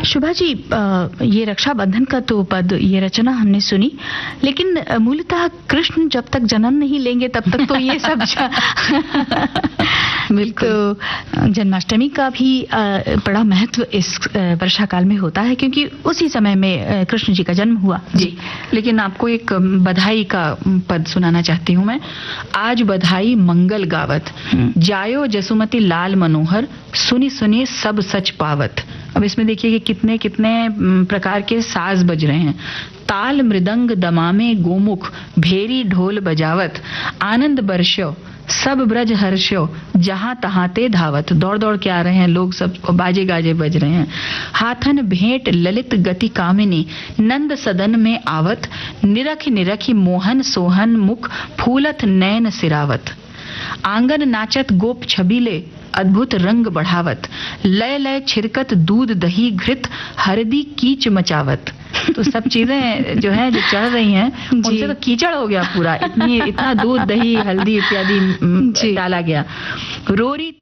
शुभा जी, ये रक्षाबंधन का तो पद, ये रचना हमने सुनी, लेकिन मूलतः कृष्ण जब तक जन्म नहीं लेंगे तब तक तो ये सब बिल्कुल। तो जन्माष्टमी का भी बड़ा महत्व इस वर्षा काल में होता है, क्योंकि उसी समय में कृष्ण जी का जन्म हुआ। जी, लेकिन आपको एक बधाई का पद सुनाना चाहती हूँ मैं। आज बधाई मंगल गावत, जायो जसुमती लाल मनोहर, सुनी सुनी सब सच पावत। अब इसमें देखिए कि कितने कितने प्रकार के साज बज रहे हैं। ताल मृदंग दमामे गोमुख, भेरी ढोल बजावत, आनंद बरस्यो सब ब्रज हर्ष्यो, जहां तहां ते धावत। दौड़ दौड़ के आ रहे हैं लोग, सब बाजे गाजे बज रहे हैं। हाथन भेंट ललित गति कामिनी, नंद सदन में आवत, निरख निरखी मोहन सोहन मुख, फूलत नैन सिरावत। आंगन नाचत गोप छबीले, अद्भुत रंग बढ़ावत, लय लय छिरकत दूध दही घृत, हरदी कीच मचावत। तो सब चीजें जो है, जो चढ़ रही हैं, उनसे तो कीचड़ हो गया पूरा। इतना दूध दही हल्दी इत्यादि डाला गया। रोरी